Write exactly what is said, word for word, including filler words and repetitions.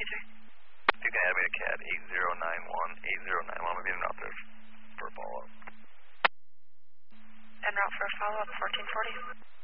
sir. You can add me to C A D eight zero nine one, eight zero nine one. We'll be in out there for a follow-up. En route for a follow-up, fourteen forty.